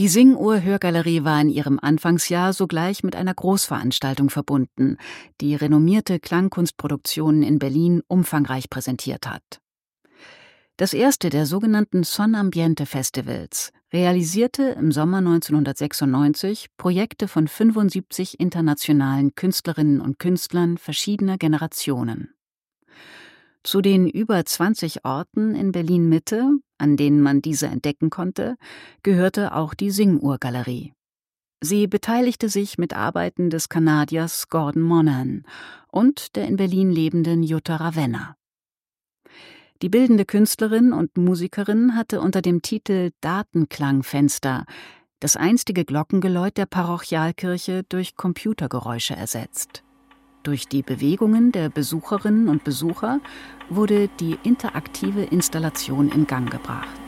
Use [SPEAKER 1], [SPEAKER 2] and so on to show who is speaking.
[SPEAKER 1] Die Sing-Uhr-Hörgalerie war in ihrem Anfangsjahr sogleich mit einer Großveranstaltung verbunden, die renommierte Klangkunstproduktionen in Berlin umfangreich präsentiert hat. Das erste der sogenannten Son Ambiente Festivals realisierte im Sommer 1996 Projekte von 75 internationalen Künstlerinnen und Künstlern verschiedener Generationen. Zu den über 20 Orten in Berlin-Mitte, an denen man diese entdecken konnte, gehörte auch die Sing-Uhr-Galerie. Sie beteiligte sich mit Arbeiten des Kanadiers Gordon Monahan und der in Berlin lebenden Jutta Ravenna. Die bildende Künstlerin und Musikerin hatte unter dem Titel Datenklangfenster das einstige Glockengeläut der Parochialkirche durch Computergeräusche ersetzt. Durch die Bewegungen der Besucherinnen und Besucher wurde die interaktive Installation in Gang gebracht.